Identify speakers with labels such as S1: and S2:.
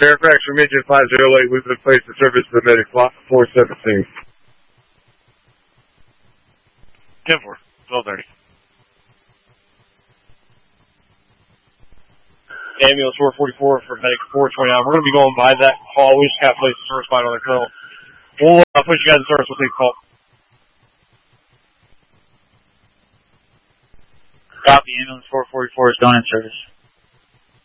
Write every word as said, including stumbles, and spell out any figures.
S1: Fairfax from engine five zero eight, we've been placed in service to the medic four seventeen.
S2: ten four, twelve thirty. Ambulance four forty-four for medic four twenty-nine. We're going to be going by that call. We just got to place the service line on the call. We'll uh, push you guys in service. We'll take a call.
S3: Copy. Ambulance four forty-four is going in service.